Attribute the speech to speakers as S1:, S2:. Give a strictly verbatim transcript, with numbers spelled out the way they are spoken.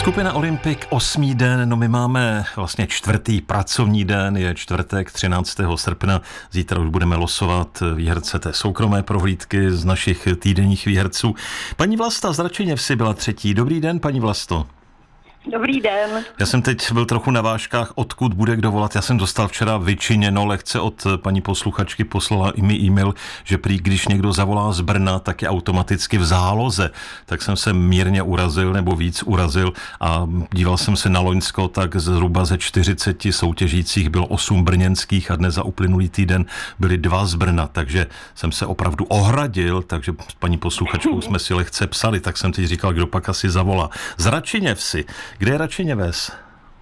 S1: Skupina Olympik osmý den, no my máme vlastně čtvrtý pracovní den, je čtvrtek třináctého srpna, zítra už budeme losovat výherce té soukromé prohlídky z našich týdenních výherců. Paní Vlasta z Račiněvsi byla třetí. Dobrý den, paní Vlasto.
S2: Dobrý den.
S1: Já jsem teď byl trochu na vážkách, odkud bude kdo volat. Já jsem dostal včera vyčiněno lehce od paní posluchačky, poslala i mi e-mail, že prý, když někdo zavolá z Brna, tak je automaticky v záloze. Tak jsem se mírně urazil, nebo víc urazil a díval jsem se na loňsko, tak zhruba ze čtyřiceti soutěžících bylo osm brněnských a dnes za uplynulý týden byly dva z Brna, takže jsem se opravdu ohradil, takže s paní posluchačkou jsme si lehce psali, tak jsem teď říkal, kdo pak asi zavolá. Z Račiněvsi. Kde je Račiněves?